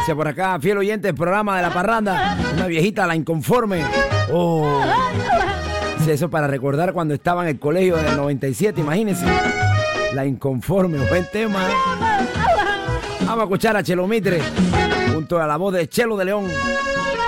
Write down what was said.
Dice por acá, fiel oyente del programa de La Parranda, una viejita, la inconforme. Oh. Dice eso para recordar cuando estaba en el colegio del 97, imagínense. La inconforme, buen tema. Vamos a escuchar a Chelo Mitre junto a la voz de Chelo de León.